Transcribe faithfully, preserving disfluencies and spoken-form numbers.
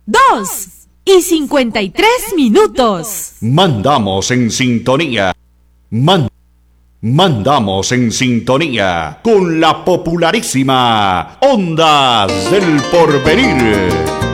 dos y cincuenta y tres minutos. Mandamos en sintonía. Man- mandamos en sintonía con la popularísima Ondas del Porvenir.